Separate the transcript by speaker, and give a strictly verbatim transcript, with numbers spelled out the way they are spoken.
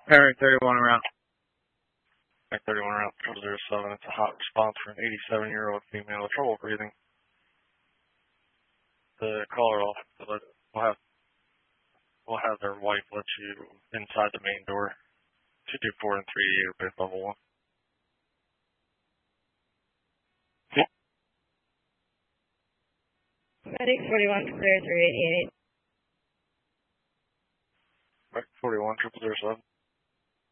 Speaker 1: Air thirty-one around. Air thirty-one around zero zero seven. It's a hot response for an eighty-seven-year-old female with trouble breathing. The caller off. We'll have we'll have their wife let you inside the main door. two two four and three eight are both level one.
Speaker 2: Medic forty-one, clear three eight eight.
Speaker 1: Right, forty-one, triple zero seven.